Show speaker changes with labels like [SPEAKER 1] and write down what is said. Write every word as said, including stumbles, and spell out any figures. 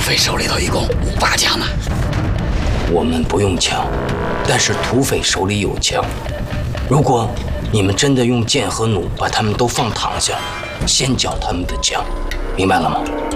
[SPEAKER 1] 匪手里头一共五把枪呢。
[SPEAKER 2] 我们不用枪，但是土匪手里有枪。如果你们真的用剑和弩把他们都放膛下，先缴他们的枪，明白了吗？